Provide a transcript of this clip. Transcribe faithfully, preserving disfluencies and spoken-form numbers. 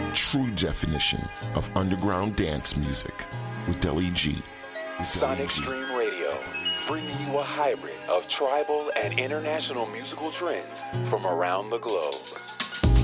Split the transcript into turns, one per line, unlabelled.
true definition of underground dance music with Deli G.
Sonic Stream Radio, bringing you a hybrid of tribal and international musical trends from around the globe.